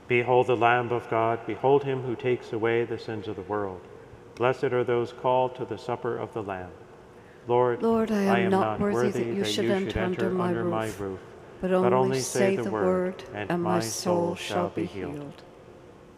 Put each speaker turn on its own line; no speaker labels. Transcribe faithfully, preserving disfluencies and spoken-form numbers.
Behold the Lamb of God, behold him who takes away the sins of the world. Blessed are those called to the supper of the Lamb. Lord,
Lord, I am,
I am
not worthy that you
that
should
you
enter under my
under my
roof,
roof,
but only say the word, and my soul shall be healed.